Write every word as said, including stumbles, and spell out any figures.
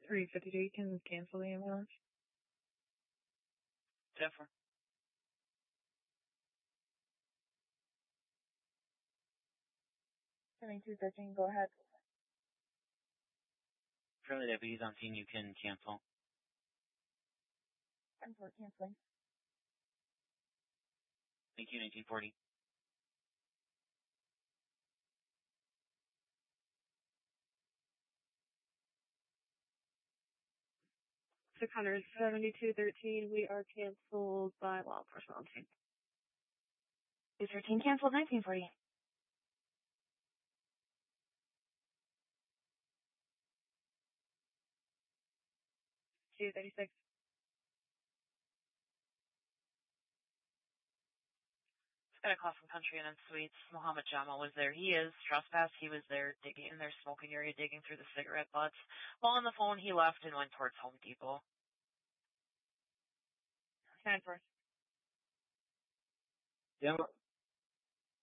three fifty-two, you can cancel the ambulance. Jennifer. seventy-two thirteen, go ahead. Charlie deputies on scene, you can cancel. I'm for canceling. Thank you, nineteen forty. six seventy-two thirteen, we are canceled by law enforcement on scene. two thirteen canceled, nineteen forty. two thirty-six. Got a call from Country Inn and Suites. Mohammed Jamal was there. He is trespass. He was there digging in their smoking area, digging through the cigarette butts. While on the phone, he left and went towards Home Depot. Nine four. Yeah.